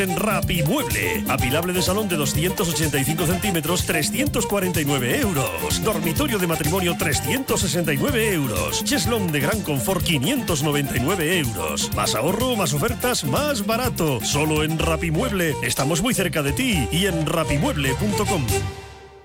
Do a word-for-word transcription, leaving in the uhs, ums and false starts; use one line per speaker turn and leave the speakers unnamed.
En Rapimueble. Apilable de salón de doscientos ochenta y cinco centímetros, trescientos cuarenta y nueve euros. Dormitorio de matrimonio, trescientos sesenta y nueve euros. Cheslón de gran confort, quinientos noventa y nueve euros. Más ahorro, más ofertas, más barato. Solo en Rapimueble. Estamos muy cerca de ti y en rapimueble punto com.